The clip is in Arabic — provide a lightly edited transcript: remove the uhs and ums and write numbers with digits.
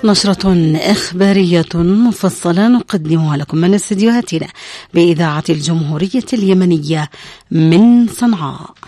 نشرة إخبارية مفصلة نقدمها لكم من استديوهاتنا بإذاعة الجمهورية اليمنية من صنعاء.